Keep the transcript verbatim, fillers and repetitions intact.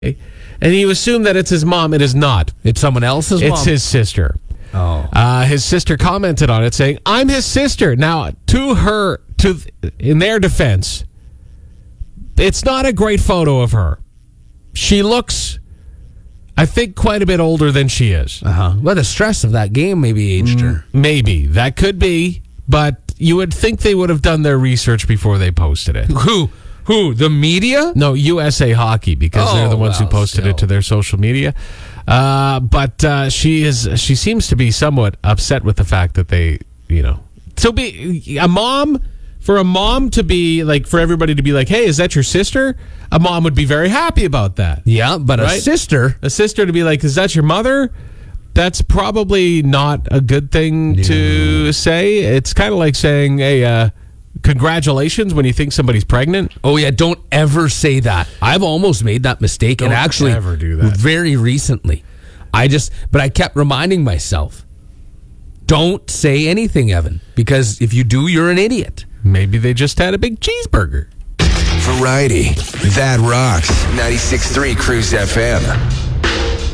And you assume that it's his mom. It is not. It's someone else's mom? It's his sister. Oh. Uh, his sister commented on it saying, I'm his sister. Now, to her, to in their defense, it's not a great photo of her. She looks, I think, quite a bit older than she is. Uh-huh. Well, the stress of that game maybe aged her. Maybe. That could be. But you would think they would have done their research before they posted it. Who? Who? The media? No, U S A Hockey, because Oh, they're the ones well, who posted still. it to their social media. Uh, but uh, she is. She seems to be somewhat upset with the fact that they, you know, so be a mom for a mom to be like for everybody to be like, hey, is that your sister? A mom would be very happy about that. Yeah, but Right? a sister. A sister to be like, is that your mother? That's probably not a good thing No. to say. It's kind of like saying, hey, uh, congratulations when you think somebody's pregnant. Oh, yeah, don't ever say that. I've almost made that mistake. Don't and actually, ever do that. very recently. I just, but I kept reminding myself, don't say anything, Evan, because if you do, you're an idiot. Maybe they just had a big cheeseburger. Variety. That rocks. ninety-six point three Cruise F M.